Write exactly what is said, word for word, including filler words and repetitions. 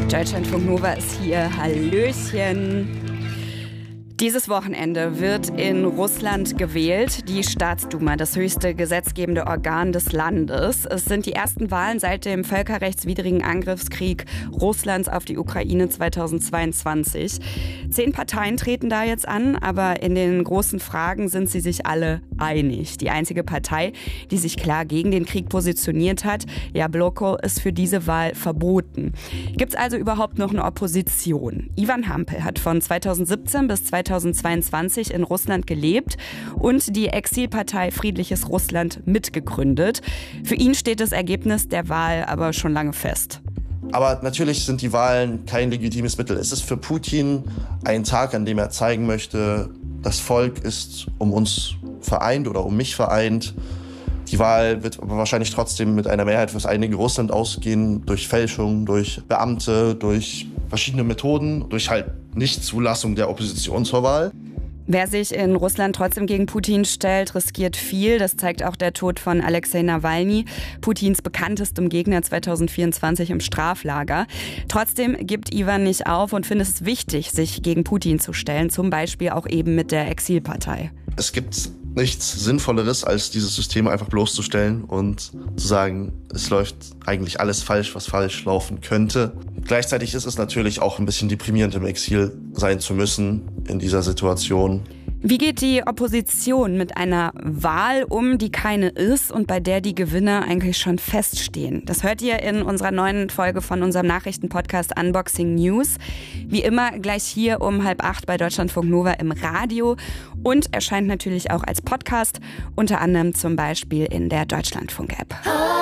Deutschlandfunk Nova ist hier. Hallöchen. Dieses Wochenende wird in Russland gewählt, die Staatsduma, das höchste gesetzgebende Organ des Landes. Es sind die ersten Wahlen seit dem völkerrechtswidrigen Angriffskrieg Russlands auf die Ukraine zweitausendzweiundzwanzig. Zehn Parteien treten da jetzt an, aber in den großen Fragen sind sie sich alle einig. Die einzige Partei, die sich klar gegen den Krieg positioniert hat, Jabloko, ist für diese Wahl verboten. Gibt es also überhaupt noch eine Opposition? Ivan Hampel hat von zweitausendsiebzehn bis zweitausendzweiundzwanzig in Russland gelebt und die Exilpartei Friedliches Russland mitgegründet. Für ihn steht das Ergebnis der Wahl aber schon lange fest. Aber natürlich sind die Wahlen kein legitimes Mittel. Es ist für Putin ein Tag, an dem er zeigen möchte, das Volk ist um uns vereint oder um mich vereint. Die Wahl wird aber wahrscheinlich trotzdem mit einer Mehrheit fürs einige Russland ausgehen, durch Fälschung, durch Beamte, durch verschiedene Methoden, durch halt Nichtzulassung der Opposition zur Wahl. Wer sich in Russland trotzdem gegen Putin stellt, riskiert viel. Das zeigt auch der Tod von Alexei Nawalny, Putins bekanntestem Gegner zweitausendvierundzwanzig im Straflager. Trotzdem gibt Ivan nicht auf und findet es wichtig, sich gegen Putin zu stellen, zum Beispiel auch eben mit der Exilpartei. Es gibt nichts Sinnvolleres, als dieses System einfach bloßzustellen und zu sagen, es läuft eigentlich alles falsch, was falsch laufen könnte. Gleichzeitig ist es natürlich auch ein bisschen deprimierend, im Exil sein zu müssen in dieser Situation. Wie geht die Opposition mit einer Wahl um, die keine ist und bei der die Gewinner eigentlich schon feststehen? Das hört ihr in unserer neuen Folge von unserem Nachrichtenpodcast Unboxing News. Wie immer gleich hier um halb acht bei Deutschlandfunk Nova im Radio und erscheint natürlich auch als Podcast, unter anderem zum Beispiel in der Deutschlandfunk-App.